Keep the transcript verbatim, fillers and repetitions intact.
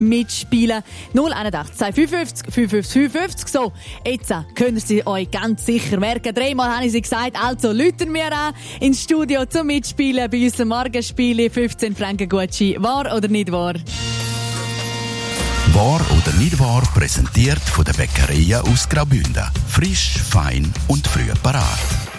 mitspielen. null eins acht zwei fünf fünf fünf fünf fünf fünf. So, jetzt können Sie euch ganz sicher merken. Dreimal habe ich sie gesagt, also läuten wir an ins Studio zum Mitspielen bei unserem Morgenspiel. fünfzehn Franken Gutschein. Wahr oder nicht wahr? Wahr oder nicht wahr, präsentiert von der Bäckerei aus Graubünden. Frisch, fein und früh parat.